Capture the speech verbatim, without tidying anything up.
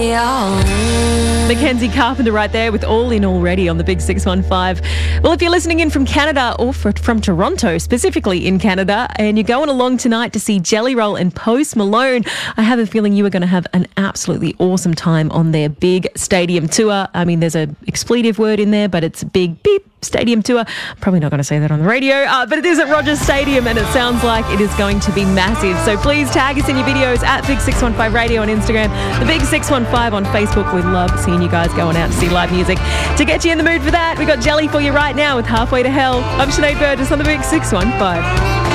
Mackenzie Carpenter right there with All In Already on the Big six one five. Well, if you're listening in from Canada or for, from Toronto, specifically in Canada, and you're going along tonight to see Jelly Roll and Post Malone, I have a feeling you are going to have an absolutely awesome time on their big stadium tour. I mean, there's an expletive word in there, but it's a big beep stadium tour. Probably not going to say that on the radio, uh, but it is at Rogers Stadium and it sounds like it is going to be massive. So please tag us in your videos at Big six one five Radio on Instagram, the Big six one five on Facebook. We love seeing you guys going out to see live music. To get you in the mood for that, we got Jelly for you right now with Halfway to Hell. I'm Sinead Burgess on the Big six one five.